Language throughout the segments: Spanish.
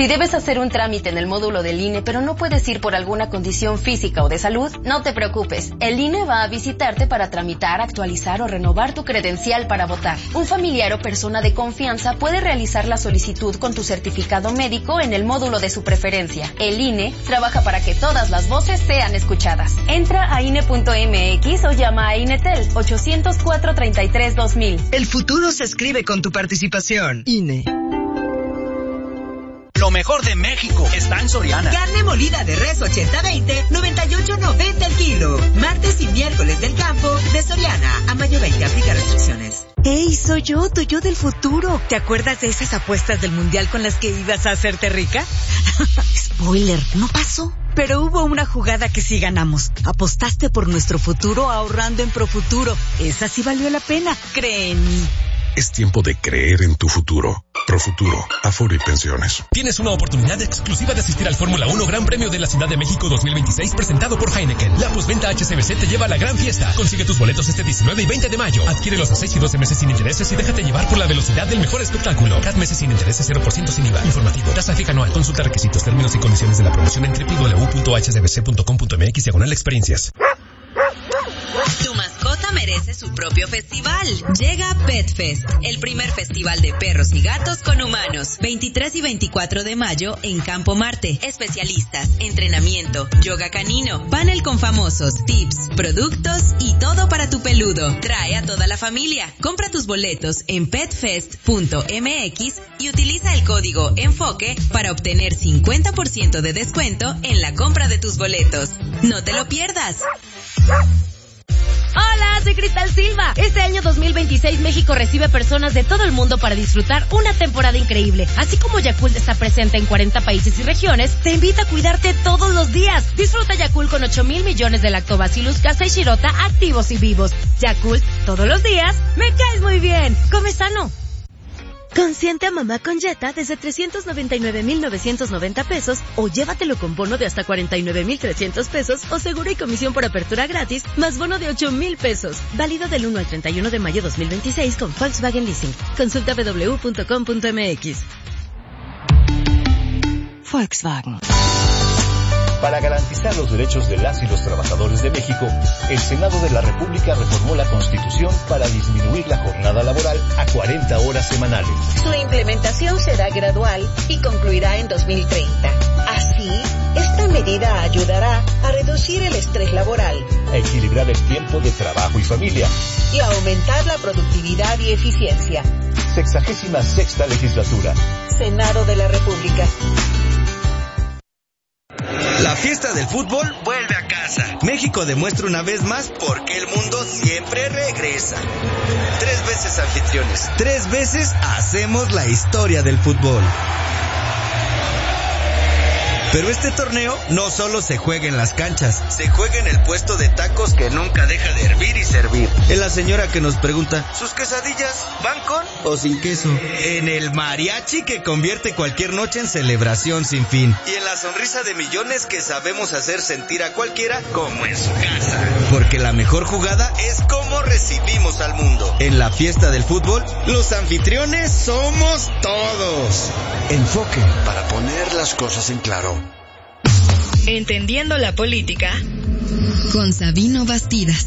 Si debes hacer un trámite en el módulo del INE, pero no puedes ir por alguna condición física o de salud, no te preocupes. El INE va a visitarte para tramitar, actualizar o renovar tu credencial para votar. Un familiar o persona de confianza puede realizar la solicitud con tu certificado médico en el módulo de su preferencia. El INE trabaja para que todas las voces sean escuchadas. Entra a INE.mx o llama a INETEL 804-33-2000. El futuro se escribe con tu participación. INE. Lo mejor de México está en Soriana. Carne molida de res 80-20, 98.90 el kilo. Martes y miércoles del campo de Soriana. A mayo 20, aplica restricciones. ¡Ey, soy yo, tu yo del futuro! ¿Te acuerdas de esas apuestas del mundial con las que ibas a hacerte rica? Spoiler, no pasó. Pero hubo una jugada que sí ganamos. Apostaste por nuestro futuro ahorrando en Profuturo. Esa sí valió la pena, cree en mí. Es tiempo de creer en tu futuro. Profuturo, Afore y Pensiones. Tienes una oportunidad exclusiva de asistir al Fórmula 1 Gran Premio de la Ciudad de México 2026 presentado por Heineken. La postventa HCBC te lleva a la gran fiesta. Consigue tus boletos este 19 y 20 de mayo. Adquiérelos a 6 y 12 meses sin intereses y déjate llevar por la velocidad del mejor espectáculo. CAT meses sin intereses, 0% sin IVA. Informativo. Tasa fija anual. Consulta requisitos, términos y condiciones de la promoción en www.hcbc.com.mx/experiencias. Tu mascota merece su propio festival. Llega Pet Fest, el primer festival de perros y gatos con humanos. 23 y 24 de mayo en Campo Marte. Especialistas, entrenamiento, yoga canino, panel con famosos, tips, productos y todo para tu peludo. Trae a toda la familia. Compra tus boletos en petfest.mx y utiliza el código ENFOQUE para obtener 50% de descuento en la compra de tus boletos. No te lo pierdas. Hola, soy Cristal Silva. Este año 2026 México recibe personas de todo el mundo para disfrutar una temporada increíble. Así como Yakult está presente en 40 países y regiones, te invita a cuidarte todos los días. Disfruta Yakult con 8,000 millones de Lactobacillus casei shirota activos y vivos. Yakult, todos los días, me caes muy bien. Come sano. Consiente a mamá con Jetta desde 399,990 pesos o llévatelo con bono de hasta 49,300 pesos o seguro y comisión por apertura gratis más bono de 8,000 pesos. Válido del 1 al 31 de mayo 2026 con Volkswagen Leasing. Consulta www.com.mx. Volkswagen. Para garantizar los derechos de las y los trabajadores de México, el Senado de la República reformó la Constitución para disminuir la jornada laboral a 40 horas semanales. Su implementación será gradual y concluirá en 2030. Así, esta medida ayudará a reducir el estrés laboral, a equilibrar el tiempo de trabajo y familia y a aumentar la productividad y eficiencia. 66ª legislatura. Senado de la República. La fiesta del fútbol vuelve a casa. México demuestra una vez más por qué el mundo siempre regresa. 3 veces anfitriones, 3 veces hacemos la historia del fútbol. Pero este torneo no solo se juega en las canchas, se juega en el puesto de tacos que nunca deja de hervir y servir. En la señora que nos pregunta, ¿sus quesadillas van con o sin queso? En el mariachi que convierte cualquier noche en celebración sin fin. Y en la sonrisa de millones que sabemos hacer sentir a cualquiera como en su casa. Porque la mejor jugada es cómo recibimos al mundo. En la fiesta del fútbol, los anfitriones somos todos. Enfoque para poner las cosas en claro. Entendiendo la política con Sabino Bastidas.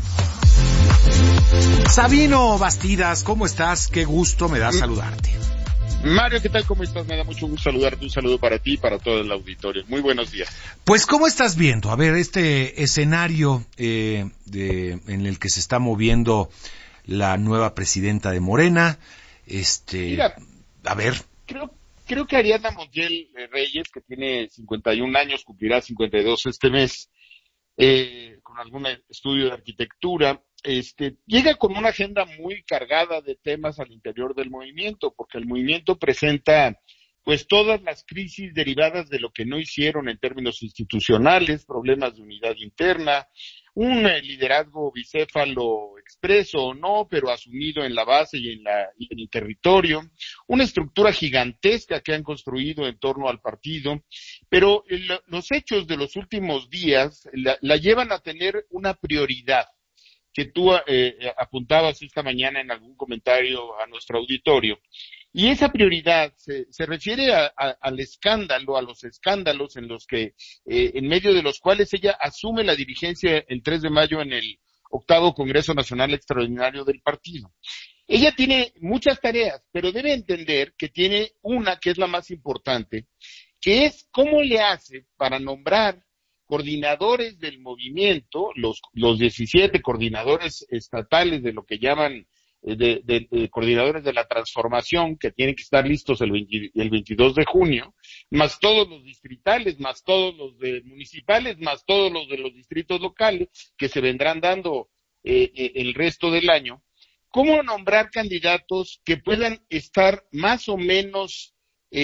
Sabino Bastidas, ¿cómo estás? Qué gusto me da saludarte. Mario, ¿qué tal? ¿Cómo estás? Me da mucho gusto saludarte. Un saludo para ti y para todo el auditorio. Muy buenos días. Pues, ¿cómo estás viendo? A ver, este escenario en el que se está moviendo la nueva presidenta de Morena. Mira, a ver. Creo que Ariadna Montiel Reyes, que tiene 51 años, cumplirá 52 este mes, con algún estudio de arquitectura, llega con una agenda muy cargada de temas al interior del movimiento, porque el movimiento presenta pues todas las crisis derivadas de lo que no hicieron en términos institucionales, problemas de unidad interna, un liderazgo bicéfalo expreso o no, pero asumido en la base y en el territorio, una estructura gigantesca que han construido en torno al partido, pero los hechos de los últimos días la llevan a tener una prioridad que tú apuntabas esta mañana en algún comentario a nuestro auditorio, Y esa prioridad se refiere al escándalo, a los escándalos en los que, en medio de los cuales ella asume la dirigencia el 3 de mayo en el 8º Congreso Nacional Extraordinario del partido. Ella tiene muchas tareas, pero debe entender que tiene una que es la más importante, que es cómo le hace para nombrar coordinadores del movimiento, los 17 coordinadores estatales de lo que llaman de coordinadores de la transformación, que tienen que estar listos el 22 de junio, más todos los distritales, más todos los municipales, más todos los de los distritos locales, que se vendrán dando el resto del año. ¿Cómo nombrar candidatos que puedan estar más o menos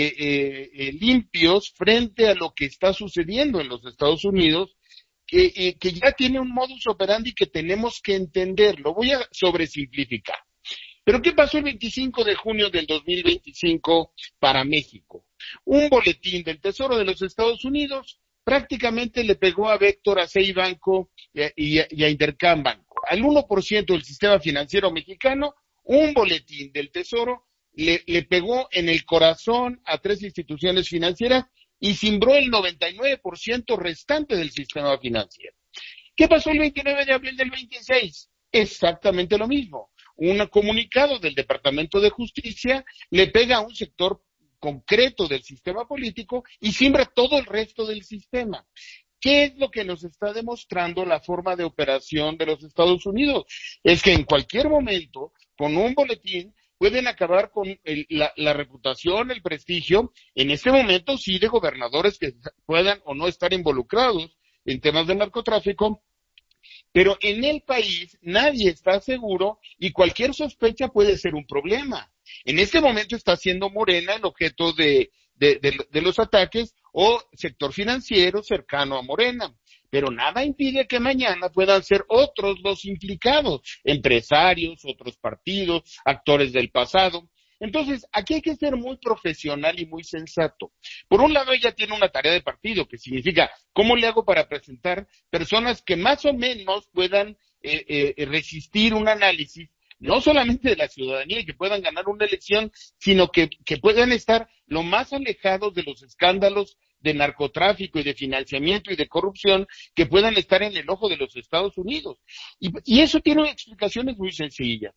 limpios frente a lo que está sucediendo en los Estados Unidos, que ya tiene un modus operandi que tenemos que entender? Lo voy a sobresimplificar. ¿Pero qué pasó el 25 de junio del 2025 para México? Un boletín del Tesoro de los Estados Unidos prácticamente le pegó a Vector, a Ceibanco y a Intercam Banco. Al 1% del sistema financiero mexicano, un boletín del Tesoro le pegó en el corazón a 3 instituciones financieras y cimbró el 99% restante del sistema financiero. ¿Qué pasó el 29 de abril del 26? Exactamente lo mismo. Un comunicado del Departamento de Justicia le pega a un sector concreto del sistema político y siembra todo el resto del sistema. ¿Qué es lo que nos está demostrando la forma de operación de los Estados Unidos? Es que en cualquier momento, con un boletín, pueden acabar con la reputación, el prestigio, en este momento sí, de gobernadores que puedan o no estar involucrados en temas de narcotráfico, pero en el país nadie está seguro y cualquier sospecha puede ser un problema. En este momento está siendo Morena el objeto de los ataques o sector financiero cercano a Morena. Pero nada impide que mañana puedan ser otros los implicados, empresarios, otros partidos, actores del pasado. Entonces, aquí hay que ser muy profesional y muy sensato. Por un lado, ella tiene una tarea de partido, que significa, ¿cómo le hago para presentar personas que más o menos puedan resistir un análisis, no solamente de la ciudadanía y que puedan ganar una elección, sino que puedan estar lo más alejados de los escándalos de narcotráfico y de financiamiento y de corrupción que puedan estar en el ojo de los Estados Unidos? Y eso tiene explicaciones muy sencillas.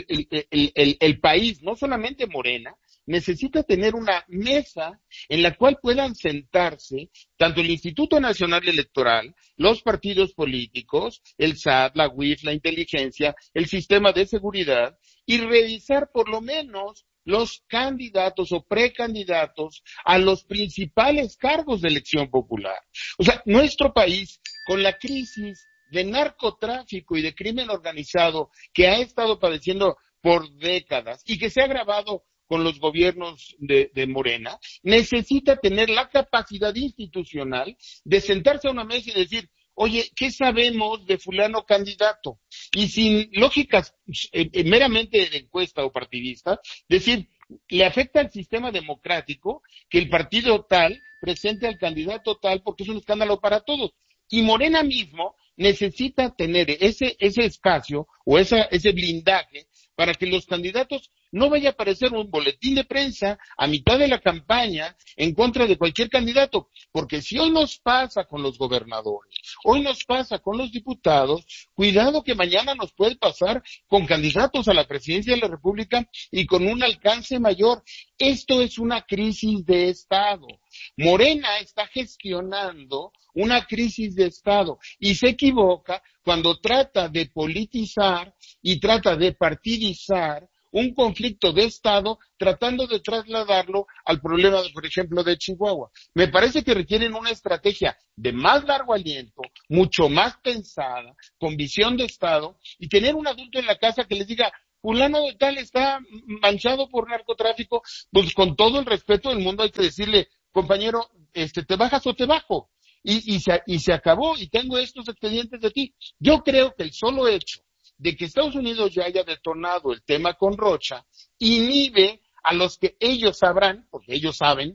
El país, no solamente Morena, necesita tener una mesa en la cual puedan sentarse tanto el Instituto Nacional Electoral, los partidos políticos, el SAT, la UIF, la inteligencia, el sistema de seguridad, y revisar por lo menos los candidatos o precandidatos a los principales cargos de elección popular. O sea, nuestro país, con la crisis de narcotráfico y de crimen organizado que ha estado padeciendo por décadas y que se ha agravado con los gobiernos de Morena, necesita tener la capacidad institucional de sentarse a una mesa y decir, oye, ¿qué sabemos de fulano candidato? Y sin lógicas meramente de encuesta o partidista, decir, le afecta al sistema democrático que el partido tal presente al candidato tal porque es un escándalo para todos. Y Morena mismo necesita tener ese espacio o ese blindaje para que los candidatos no vaya a aparecer un boletín de prensa a mitad de la campaña en contra de cualquier candidato, porque si hoy nos pasa con los gobernadores, hoy nos pasa con los diputados, cuidado que mañana nos puede pasar con candidatos a la presidencia de la República y con un alcance mayor. Esto es una crisis de Estado. Morena está gestionando una crisis de Estado y se equivoca cuando trata de politizar y trata de partidizar un conflicto de Estado tratando de trasladarlo al problema, por ejemplo, de Chihuahua. Me parece que requieren una estrategia de más largo aliento, mucho más pensada, con visión de Estado, y tener un adulto en la casa que les diga, fulano de tal está manchado por narcotráfico, pues con todo el respeto del mundo hay que decirle, compañero, ¿te bajas o te bajo? Y se acabó, y tengo estos expedientes de ti. Yo creo que el solo hecho de que Estados Unidos ya haya detonado el tema con Rocha, inhibe a los que ellos sabrán, porque ellos saben,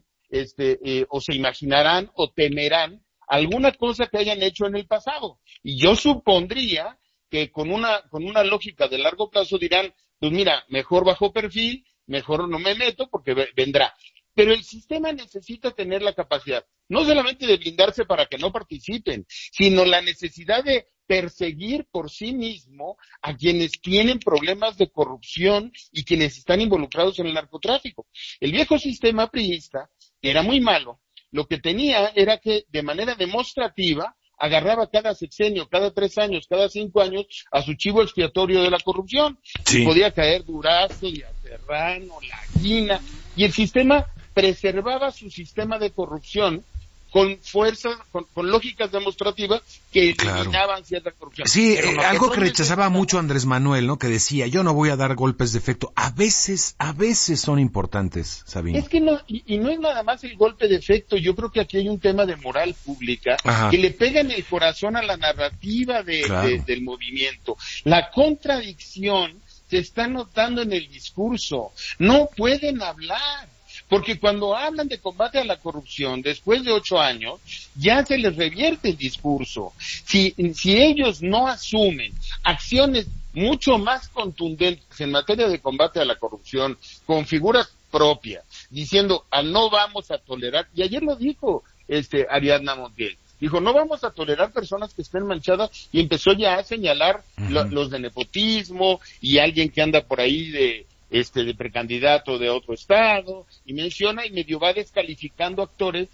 o se imaginarán o temerán alguna cosa que hayan hecho en el pasado. Y yo supondría que con una lógica de largo plazo dirán, pues mira, mejor bajo perfil mejor no me meto porque vendrá. Pero el sistema necesita tener la capacidad, no solamente de blindarse para que no participen, sino la necesidad de perseguir por sí mismo a quienes tienen problemas de corrupción y quienes están involucrados en el narcotráfico. El viejo sistema priista, que era muy malo, lo que tenía era que de manera demostrativa agarraba cada sexenio, cada 3 años, cada 5 años a su chivo expiatorio de la corrupción. Sí. Y podía caer Durazo, y Serrano, Laguina, y el sistema preservaba su sistema de corrupción con fuerzas, con lógicas demostrativas que eliminaban cierta corrupción. Sí, algo que rechazaba mucho Andrés Manuel, ¿no? Que decía, yo no voy a dar golpes de efecto. A veces son importantes, Sabino. Es que no, y no es nada más el golpe de efecto. Yo creo que aquí hay un tema de moral pública que le pega en el corazón a la narrativa del movimiento. La contradicción se está notando en el discurso. No pueden hablar. Porque cuando hablan de combate a la corrupción, después de 8 años, ya se les revierte el discurso. Si ellos no asumen acciones mucho más contundentes en materia de combate a la corrupción, con figuras propias, diciendo, no vamos a tolerar, y ayer lo dijo Ariadna Montiel, dijo, no vamos a tolerar personas que estén manchadas, y empezó ya a señalar los de nepotismo, y alguien que anda por ahí de precandidato de otro estado, y menciona y medio va descalificando actores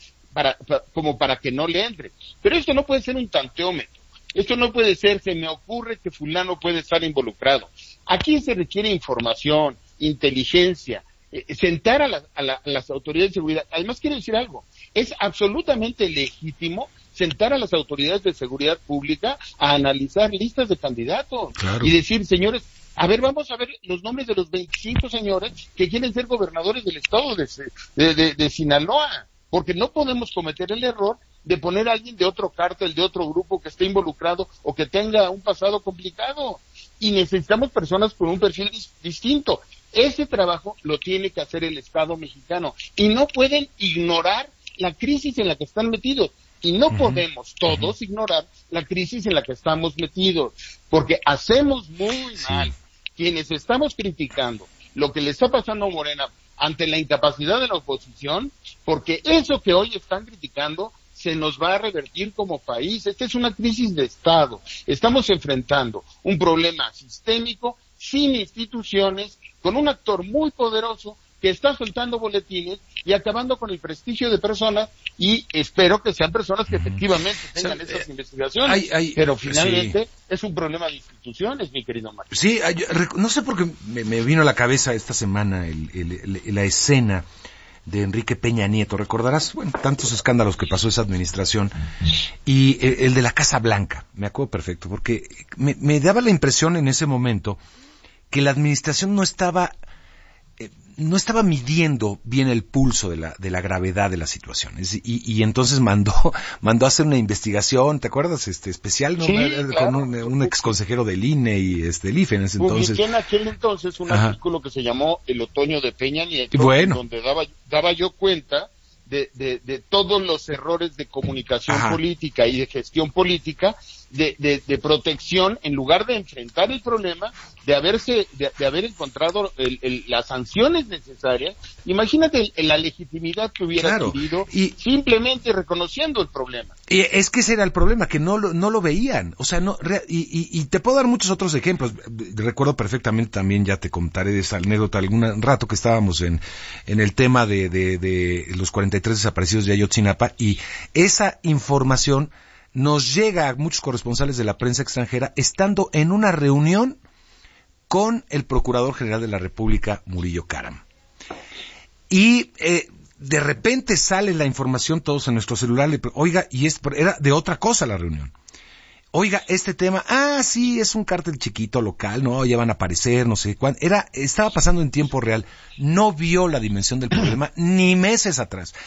como para que no le entre. Pero esto no puede ser un tanteómetro, esto no puede ser, se me ocurre que fulano puede estar involucrado. Aquí se requiere información, inteligencia, sentar a las autoridades de seguridad. Además quiero decir algo, es absolutamente legítimo sentar a las autoridades de seguridad pública a analizar listas de candidatos y decir, señores, a ver, vamos a ver los nombres de los 25 señores que quieren ser gobernadores del estado de Sinaloa, porque no podemos cometer el error de poner a alguien de otro cártel, de otro grupo que esté involucrado o que tenga un pasado complicado. Y necesitamos personas con un perfil distinto. Ese trabajo lo tiene que hacer el Estado mexicano y no pueden ignorar la crisis en la que están metidos. Y no podemos todos ignorar la crisis en la que estamos metidos, porque hacemos muy mal quienes estamos criticando lo que le está pasando a Morena ante la incapacidad de la oposición, porque eso que hoy están criticando se nos va a revertir como país. Esta es una crisis de Estado. Estamos enfrentando un problema sistémico, sin instituciones, con un actor muy poderoso que está soltando boletines y acabando con el prestigio de personas, y espero que sean personas que efectivamente tengan esas investigaciones, pero finalmente es un problema de instituciones, mi querido Mario. Sí, no sé por qué me vino a la cabeza esta semana la escena de Enrique Peña Nieto. Recordarás, bueno, tantos escándalos que pasó esa administración, y el de la Casa Blanca, me acuerdo perfecto, porque me daba la impresión en ese momento que la administración no estaba midiendo bien el pulso de la gravedad de la situación, y entonces mandó a hacer una investigación, ¿te acuerdas? Especial, ¿no? Sí, con un ex consejero del INE y del IFE en ese entonces. Publiqué en aquel entonces un artículo que se llamó El otoño de Peña Nieto, donde daba yo cuenta de todos los errores de comunicación política y de gestión política, de protección, en lugar de enfrentar el problema, de haber encontrado las sanciones necesarias. Imagínate la legitimidad que hubiera adquirido simplemente reconociendo el problema. Y es que ese era el problema, que no lo veían. O sea, y te puedo dar muchos otros ejemplos. Recuerdo perfectamente, también ya te contaré de esa anécdota algún rato, que estábamos en el tema de los 43 desaparecidos de Ayotzinapa, y esa información nos llega a muchos corresponsales de la prensa extranjera estando en una reunión con el Procurador General de la República, Murillo Karam. Y de repente sale la información, todos en nuestro celular, oiga, era de otra cosa la reunión. Oiga, este tema, sí, es un cártel chiquito local, no, ya van a aparecer, no sé cuándo. Estaba pasando en tiempo real. No vio la dimensión del problema ni meses atrás.